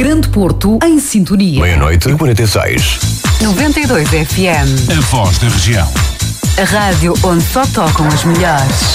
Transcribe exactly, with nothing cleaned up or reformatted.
Grande Porto em sintonia. Meia-noite e quarenta e seis. noventa e dois F M. A voz da região. A rádio onde só tocam as melhores.